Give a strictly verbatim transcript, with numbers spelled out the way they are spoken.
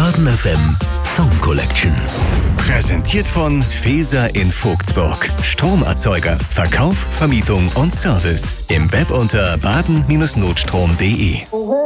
Baden F M Song Collection. Präsentiert von Feser in Vogtsburg. Stromerzeuger, Verkauf, Vermietung und Service. Im Web unter baden Bindestrich notstrom punkt de.